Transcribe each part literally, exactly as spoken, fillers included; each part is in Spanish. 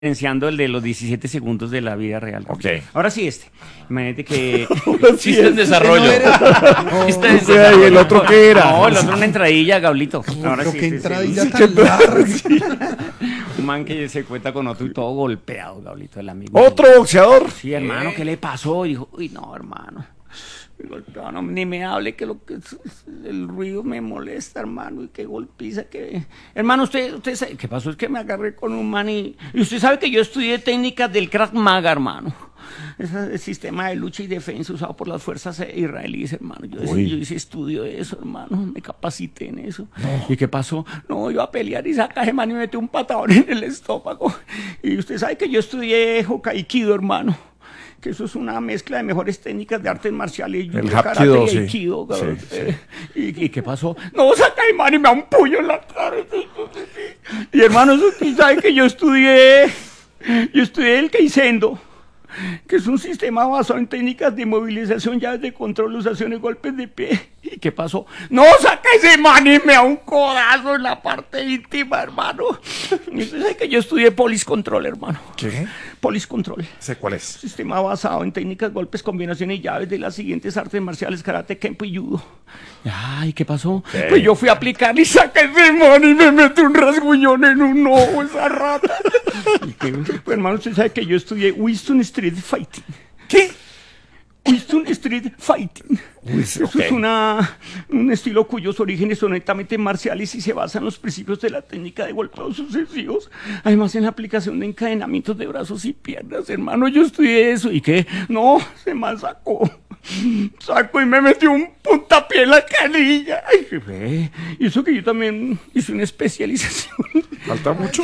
Diferenciando el de los diecisiete segundos de la vida real. Ok. Ahora sí este. Imagínate que... sí, está en desarrollo. No, Está en ¿y desarrollo. el otro qué era? No, el otro una entradilla, Gablito. Ahora Pero sí, qué este, sí. entradilla tan larga. Un man que se cuenta con otro y todo golpeado, Gablito, el amigo. ¿Otro boxeador? Sí, hermano, ¿qué le pasó? Y dijo, uy, no, hermano. Me golpeó, no, ni me hable que lo que es- el ruido me molesta, hermano, y qué golpiza que... Hermano, usted, usted sabe, ¿qué pasó? Es que me agarré con un man y... Y usted sabe que yo estudié técnicas del Krav Maga, hermano. Ese es el sistema de lucha y defensa usado por las fuerzas israelíes, hermano. Yo, Uy. yo hice estudio de eso, hermano. Me capacité en eso. ¿Y qué pasó? No, iba a pelear y saca ese man y me metió un patadón en el estómago. Y usted sabe que yo estudié Hokaikido, hermano. Que eso es una mezcla de mejores técnicas de artes marciales, El judo, karate Hapkido, y sí. aikido, Sí, cabrón. sí. Eh, ¿Y, ¿Y qué pasó? No, saca el man y me da un puño en la cara. Y hermano, usted sabe que yo estudié, yo estudié el Keisendo, que es un sistema basado en técnicas de movilización, llaves de control, usaciones, golpes de pie. ¿Y qué pasó? No, saca ese man y me da un codazo en la parte íntima, hermano. Y usted sabe que yo estudié Police Control, hermano. ¿Qué? Police Control. ¿Sé cuál es? Sistema basado en técnicas, golpes, combinaciones y llaves de las siguientes artes marciales: karate, kempo y judo. Ay, ¿qué pasó? ¿Qué? Pues yo fui a aplicar y saqué ese man y me metí un rasguñón en un ojo, esa rata. ¿Y qué? Pues, hermano, usted sabe que yo estudié Winston Street Fighting. ¿Qué? Winston Street Fighting. Winston, Eso ok. es una, un estilo cuyos orígenes son netamente marciales y se basa en los principios de la técnica de golpeos sucesivos. Además, en la aplicación de encadenamientos de brazos y piernas, hermano, yo estudié eso. ¿Y qué? No, se me sacó. Sacó y me metió un puntapié en la canilla. Ay, qué fe. Y eso que yo también hice una especialización. ¿Falta mucho? O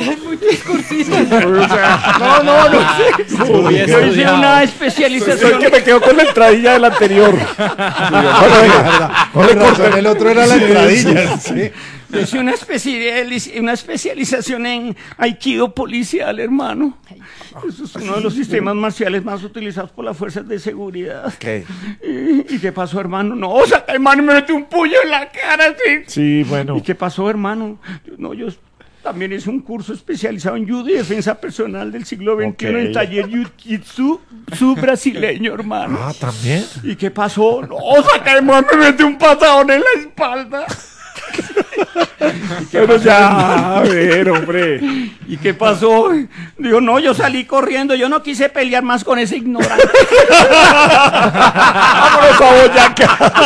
sea, no, no, no sé. Uy, Yo hice estudiado. una Soy especialización. que me quedo con la entradilla del anterior. Con razón, el otro era la entradilla. Sí. Yo hice una, especializ- una especialización en Aikido policial, hermano. Eso es uno de los sistemas marciales más utilizados por las fuerzas de seguridad. ¿Qué? ¿Y, y qué pasó, hermano? No, saca, hermano, me metió un puño en la cara, sí. Sí, bueno. ¿Y qué pasó, hermano? Yo- no, yo también hice un curso especializado en judo y defensa personal del siglo veintiuno Ok. en taller jiu-jitsu brasileño, hermano. Ah, ¿también? ¿Y qué pasó? No, saca, hermano, me metió un patadón en la espalda. Pero ya, a ver, hombre. ¿Y qué pasó? Digo, no, yo salí corriendo, yo no quise pelear más con ese ignorante. Vámonos a Boyacá.